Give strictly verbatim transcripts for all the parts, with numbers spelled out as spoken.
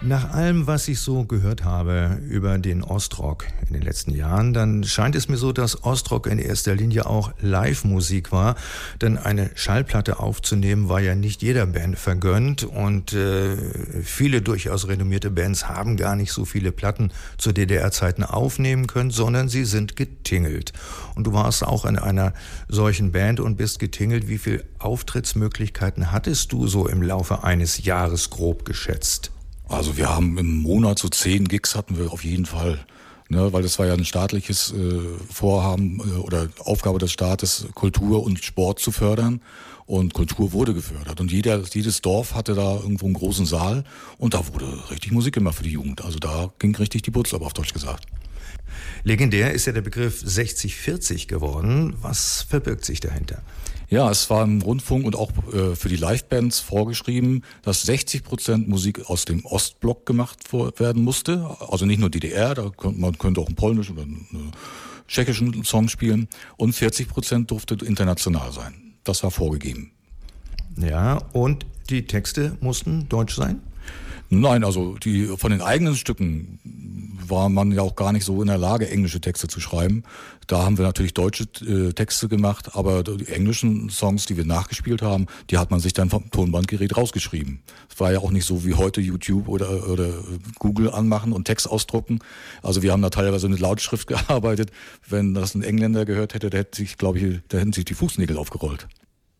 Nach allem, was ich so gehört habe über den Ostrock in den letzten Jahren, dann scheint es mir so, dass Ostrock in erster Linie auch Live-Musik war. Denn eine Schallplatte aufzunehmen war ja nicht jeder Band vergönnt. Und äh, viele durchaus renommierte Bands haben gar nicht so viele Platten zu D D R-Zeiten aufnehmen können, sondern sie sind getingelt. Und du warst auch in einer solchen Band und bist getingelt. Wie viele Auftrittsmöglichkeiten hattest du so im Laufe eines Jahres grob geschätzt? Also wir haben im Monat so zehn Gigs hatten wir auf jeden Fall, ne, weil das war ja ein staatliches äh, Vorhaben äh, oder Aufgabe des Staates, Kultur und Sport zu fördern, und Kultur wurde gefördert und jeder, jedes Dorf hatte da irgendwo einen großen Saal und da wurde richtig Musik gemacht für die Jugend, also da ging richtig die Butz ab, auf Deutsch gesagt. Legendär ist ja der Begriff sechzig vierzig geworden. Was verbirgt sich dahinter? Ja, es war im Rundfunk und auch äh, für die Livebands vorgeschrieben, dass sechzig Prozent Musik aus dem Ostblock gemacht vor, werden musste. Also nicht nur D D R, da könnte, man könnte auch einen polnischen oder einen tschechischen Song spielen. Und vierzig Prozent durfte international sein. Das war vorgegeben. Ja, und die Texte mussten deutsch sein? Nein, also die von den eigenen Stücken war man ja auch gar nicht so in der Lage, englische Texte zu schreiben. Da haben wir natürlich deutsche äh, Texte gemacht, aber die englischen Songs, die wir nachgespielt haben, die hat man sich dann vom Tonbandgerät rausgeschrieben. Es war ja auch nicht so wie heute YouTube oder, oder Google anmachen und Text ausdrucken. Also wir haben da teilweise mit Lautschrift gearbeitet. Wenn das ein Engländer gehört hätte, der hätte sich, glaube ich, da hätten sich die Fußnägel aufgerollt.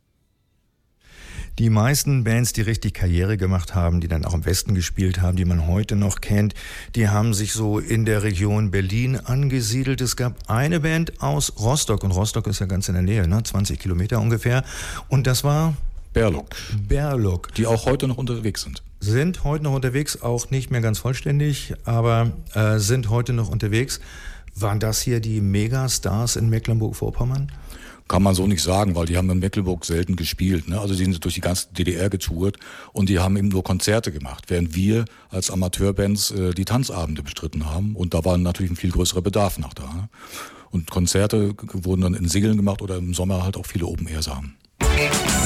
Die meisten Bands, die richtig Karriere gemacht haben, die dann auch im Westen gespielt haben, die man heute noch kennt, die haben sich so in der Region Berlin angesiedelt. Es gab eine Band aus Rostock, und Rostock ist ja ganz in der Nähe, ne? zwanzig Kilometer ungefähr. Und das war Berlok. Berlok. Die auch heute noch unterwegs sind. Sind heute noch unterwegs, auch nicht mehr ganz vollständig, aber äh, sind heute noch unterwegs. Waren das hier die Megastars in Mecklenburg-Vorpommern? Kann man so nicht sagen, weil die haben in Mecklenburg selten gespielt. Ne? Also die sind durch die ganze D D R getourt und die haben eben nur Konzerte gemacht, während wir als Amateurbands äh, die Tanzabende bestritten haben. Und da war natürlich ein viel größerer Bedarf nach da. Ne? Und Konzerte wurden dann in Segeln gemacht oder im Sommer halt auch viele Open-Air-Sachen.